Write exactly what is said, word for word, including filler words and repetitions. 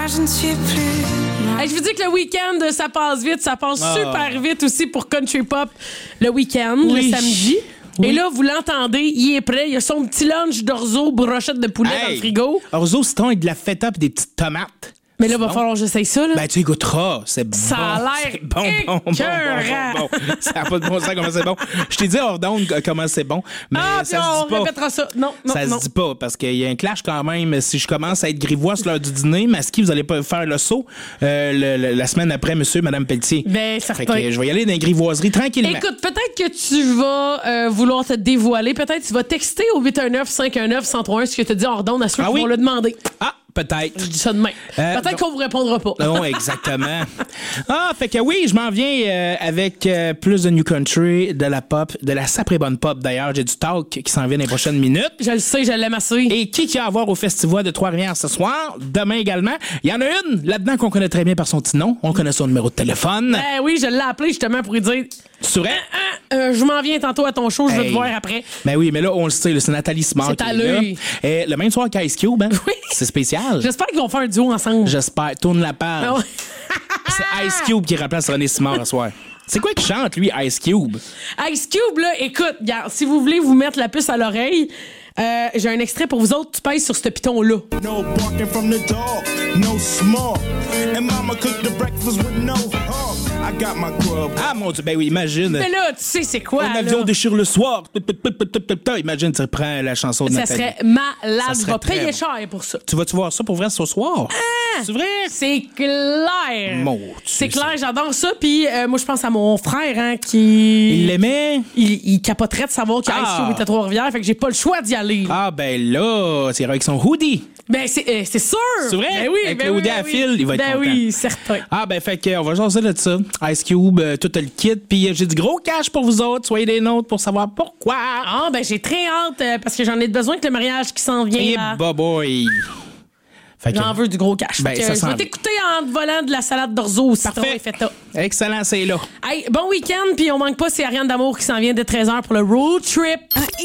moi je ne suis plus. Hey, je vous dis que le week-end, ça passe vite. Ça passe Ah. super vite aussi pour Country Pop le week-end, Oui. le samedi. Oui. Et là, vous l'entendez, il est prêt. Il a son petit lunch d'orzo, brochette de poulet dans le frigo. Orzo, citron avec de la feta et des petites tomates. Mais là, il va Bon. falloir que j'essaye ça. Là. Ben, tu écouteras. C'est bon. Ça a l'air C'est bon, bon, bon, écœurant. bon, bon, bon. Ça n'a pas de bon sens comment c'est bon. Je t'ai dit hors d'onde comment c'est bon, mais ah, puis ça se on dit pas. répétera ça. Non, non, ça non. se dit pas, parce qu'il y a un clash quand même. Si je commence à être grivois sur l'heure du dîner, Maski, vous allez pas faire le saut euh, le, le, la semaine après, monsieur, madame Pelletier. Ben, Fait certain. que je vais y aller dans les grivoiseries tranquillement. Écoute, peut-être que tu vas euh, vouloir te dévoiler. Peut-être que tu vas texter au huit un neuf, cinq un neuf, un zéro trois un ce que tu as dit hors d'onde à ceux Ah qui oui? vont le demander. Ah, peut-être. Je dis ça demain. Euh, peut-être non. qu'on vous répondra pas. Non, exactement. Ah, fait que oui, je m'en viens euh, avec euh, plus de New Country, de la pop, de la sapré bonne pop d'ailleurs. J'ai du talk qui s'en vient dans les prochaines minutes. Je le sais, je l'aime assez. Et qui qu'il y a à voir au Festival de Trois-Rivières ce soir, demain également. Il y en a une là-dedans qu'on connaît très bien par son petit nom. On connaît son numéro de téléphone. Ben oui, je l'ai appelé justement pour lui dire C'est vrai? ah, euh, je m'en viens tantôt à ton show, je vais Hey. te voir après. Ben oui, mais là, on le sait, là, c'est Nathalie Smart. C'est qui à est là. lui. Et le même soir qu'Ice Cube, hein? Oui. C'est spécial. J'espère qu'ils vont faire un duo ensemble. J'espère. Tourne la page. Ah ouais. C'est Ice Cube qui remplace René Simard ce soir. C'est quoi qui chante, lui, Ice Cube? Ice Cube, là, écoute, regarde, si vous voulez vous mettre la puce à l'oreille, euh, j'ai un extrait pour vous autres. Tu pèses sur ce piton-là. No barking from the dog, no small. And mama cooked the breakfast with no hog. I got my grub. Ah, mon Dieu, ben oui, imagine. Mais là, tu sais, c'est quoi, Un là? avion déchire le soir. Put, put, put, put, put, put. Imagine, tu reprends la chanson de Ça Nathalie. serait malade. Ça Je serait vais très payer bon. cher pour ça. Tu vas-tu voir ça pour vrai ce soir? C'est vrai? C'est clair. Mon Dieu, C'est clair, ça. j'adore ça. Puis euh, moi, je pense à mon frère, hein, qui... Il l'aimait? Il, il capoterait de savoir qu'Ice Ah. Cube est à Trois-Rivières, fait que j'ai pas le choix d'y aller. Ah, ben là, c'est avec son hoodie. Ben, c'est, euh, c'est sûr! C'est vrai? Ben oui, Avec ben le oui, hoodie ben à oui. fil, il va être Ben content. oui, certain. Ah, ben, fait qu'on va jaser de ça. Ice Cube, euh, tout le kit. Puis euh, j'ai du gros cash pour vous autres. Soyez des nôtres pour savoir pourquoi. Ah, ben, j'ai très hâte, euh, parce que j'en ai besoin avec le mariage qui s'en vient. Et là. bah boy. Fait que- J'en veux du gros cash. Ben, Fait que, ça je s'en vais vient. t'écouter en te volant de la salade d'orzo au citron Parfait. et feta. Excellent, c'est là. Hey, bon week-end, puis on manque pas, c'est Ariane D'Amour qui s'en vient de treize heures pour le road trip.